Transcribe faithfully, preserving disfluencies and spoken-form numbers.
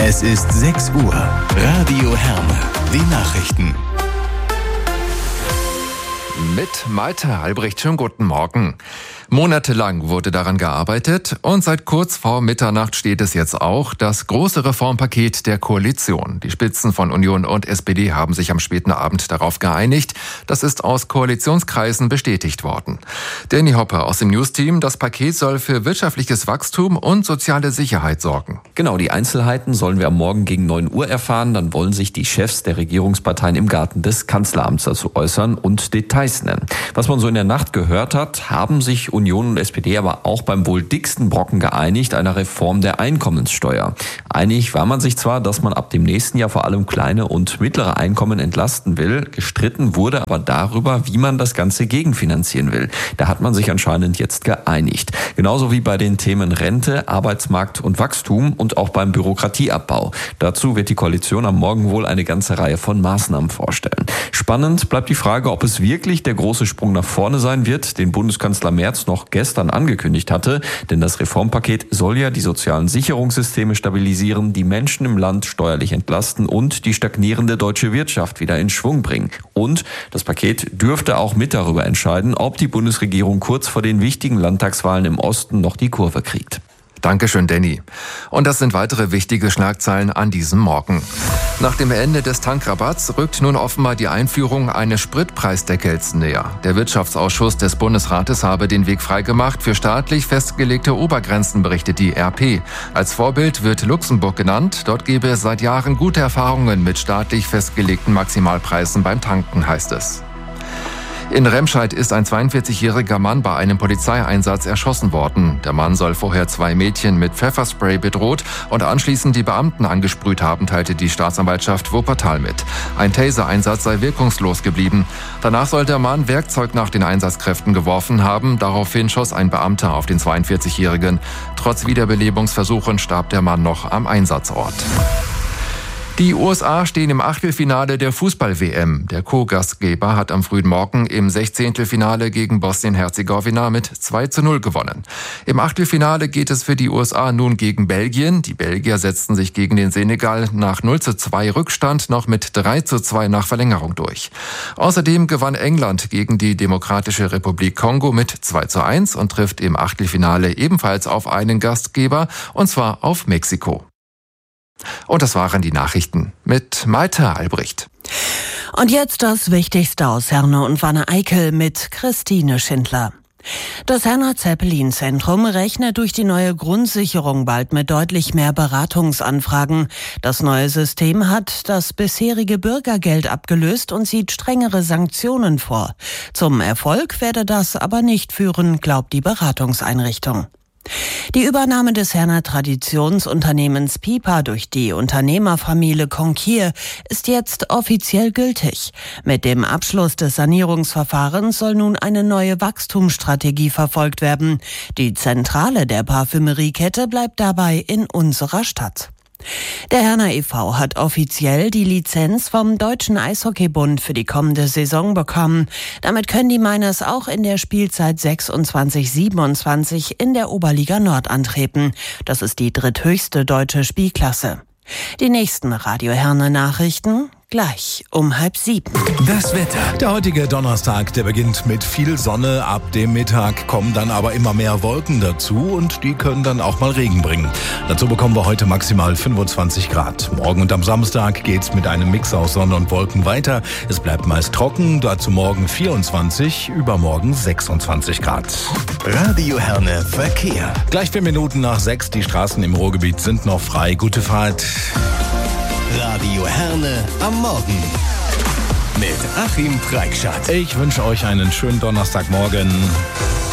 Es ist sechs Uhr. Radio Herne. Die Nachrichten. Mit Malte Albrecht, schönen guten Morgen. Monatelang wurde daran gearbeitet und seit kurz vor Mitternacht steht es jetzt auch, das große Reformpaket der Koalition. Die Spitzen von Union und S P D haben sich am späten Abend darauf geeinigt. Das ist aus Koalitionskreisen bestätigt worden. Danny Hopper aus dem Newsteam, das Paket soll für wirtschaftliches Wachstum und soziale Sicherheit sorgen. Genau, die Einzelheiten sollen wir am Morgen gegen neun Uhr erfahren. Dann wollen sich die Chefs der Regierungsparteien im Garten des Kanzleramts dazu äußern und Details nennen. Was man so in der Nacht gehört hat, haben sich Union und S P D aber auch beim wohl dicksten Brocken geeinigt, einer Reform der Einkommenssteuer. Einig war man sich zwar, dass man ab dem nächsten Jahr vor allem kleine und mittlere Einkommen entlasten will, gestritten wurde aber darüber, wie man das Ganze gegenfinanzieren will. Da hat man sich anscheinend jetzt geeinigt. Genauso wie bei den Themen Rente, Arbeitsmarkt und Wachstum und auch beim Bürokratieabbau. Dazu wird die Koalition am Morgen wohl eine ganze Reihe von Maßnahmen vorstellen. Spannend bleibt die Frage, ob es wirklich der große Sprung nach vorne sein wird, den Bundeskanzler Merz noch gestern angekündigt hatte, denn das Reformpaket soll ja die sozialen Sicherungssysteme stabilisieren, die Menschen im Land steuerlich entlasten und die stagnierende deutsche Wirtschaft wieder in Schwung bringen. Und das Paket dürfte auch mit darüber entscheiden, ob die Bundesregierung kurz vor den wichtigen Landtagswahlen im Osten noch die Kurve kriegt. Dankeschön, Danny. Und das sind weitere wichtige Schlagzeilen an diesem Morgen. Nach dem Ende des Tankrabatts rückt nun offenbar die Einführung eines Spritpreisdeckels näher. Der Wirtschaftsausschuss des Bundesrates habe den Weg freigemacht für staatlich festgelegte Obergrenzen, berichtet die R P. Als Vorbild wird Luxemburg genannt. Dort gebe es seit Jahren gute Erfahrungen mit staatlich festgelegten Maximalpreisen beim Tanken, heißt es. In Remscheid ist ein zweiundvierzigjähriger Mann bei einem Polizeieinsatz erschossen worden. Der Mann soll vorher zwei Mädchen mit Pfefferspray bedroht und anschließend die Beamten angesprüht haben, teilte die Staatsanwaltschaft Wuppertal mit. Ein Taser-Einsatz sei wirkungslos geblieben. Danach soll der Mann Werkzeug nach den Einsatzkräften geworfen haben. Daraufhin schoss ein Beamter auf den zweiundvierzigjährigen. Trotz Wiederbelebungsversuchen starb der Mann noch am Einsatzort. Die U S A stehen im Achtelfinale der Fußball-W M. Der Co-Gastgeber hat am frühen Morgen im Sechzehntelfinale gegen Bosnien-Herzegowina mit zwei zu null gewonnen. Im Achtelfinale geht es für die U S A nun gegen Belgien. Die Belgier setzten sich gegen den Senegal nach null zu zwei Rückstand noch mit drei zu zwei nach Verlängerung durch. Außerdem gewann England gegen die Demokratische Republik Kongo mit zwei zu eins und trifft im Achtelfinale ebenfalls auf einen Gastgeber, und zwar auf Mexiko. Und das waren die Nachrichten mit Malte Albrecht. Und jetzt das Wichtigste aus Herne und Wanne-Eickel mit Christine Schindler. Das Herner Zeppelin-Zentrum rechnet durch die neue Grundsicherung bald mit deutlich mehr Beratungsanfragen. Das neue System hat das bisherige Bürgergeld abgelöst und sieht strengere Sanktionen vor. Zum Erfolg werde das aber nicht führen, glaubt die Beratungseinrichtung. Die Übernahme des Herner Traditionsunternehmens Pipa durch die Unternehmerfamilie Conquier ist jetzt offiziell gültig. Mit dem Abschluss des Sanierungsverfahrens soll nun eine neue Wachstumsstrategie verfolgt werden. Die Zentrale der Parfümeriekette bleibt dabei in unserer Stadt. Der Herner e V hat offiziell die Lizenz vom Deutschen Eishockeybund für die kommende Saison bekommen. Damit können die Miners auch in der Spielzeit sechsundzwanzig siebenundzwanzig in der Oberliga Nord antreten. Das ist die dritthöchste deutsche Spielklasse. Die nächsten Radio Herne Nachrichten gleich um halb sieben. Das Wetter. Der heutige Donnerstag, der beginnt mit viel Sonne. Ab dem Mittag kommen dann aber immer mehr Wolken dazu und die können dann auch mal Regen bringen. Dazu bekommen wir heute maximal fünfundzwanzig Grad. Morgen und am Samstag geht's mit einem Mix aus Sonne und Wolken weiter. Es bleibt meist trocken, dazu morgen vierundzwanzig, übermorgen sechsundzwanzig Grad. Radio Herne Verkehr. Gleich vier Minuten nach sechs, die Straßen im Ruhrgebiet sind noch frei. Gute Fahrt. Radio Herne am Morgen mit Achim Preikschat. Ich wünsche euch einen schönen Donnerstagmorgen.